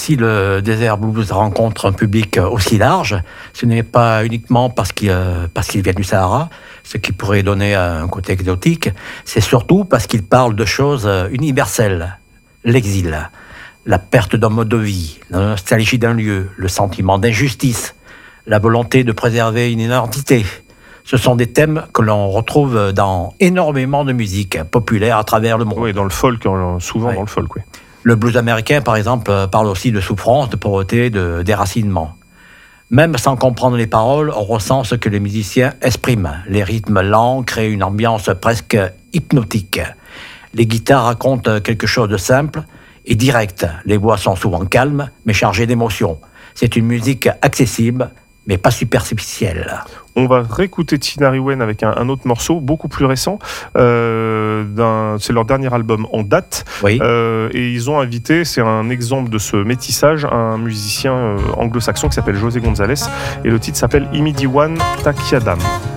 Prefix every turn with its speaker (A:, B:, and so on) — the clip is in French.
A: si le Desert Blues rencontre un public aussi large, ce n'est pas uniquement parce qu'il vient du Sahara, ce qui pourrait donner un côté exotique, c'est surtout parce qu'il parle de choses universelles. L'exil, la perte d'un mode de vie, la nostalgie d'un lieu, le sentiment d'injustice, la volonté de préserver une identité. Ce sont des thèmes que l'on retrouve dans énormément de musique populaire à travers le monde.
B: Oui, dans le folk, souvent dans le folk, oui.
A: Le blues américain, par exemple, parle aussi de souffrance, de pauvreté, de déracinement. Même sans comprendre les paroles, on ressent ce que les musiciens expriment. Les rythmes lents créent une ambiance presque hypnotique. Les guitares racontent quelque chose de simple et direct. Les voix sont souvent calmes, mais chargées d'émotions. C'est une musique accessible, mais pas superficielle.
B: On va réécouter Tinari Wen avec un autre morceau, beaucoup plus récent. C'est leur dernier album en date.
A: Oui.
B: Et ils ont invité, c'est un exemple de ce métissage, un musicien anglo-saxon qui s'appelle José González. Et le titre s'appelle Imidiwan Takiadam.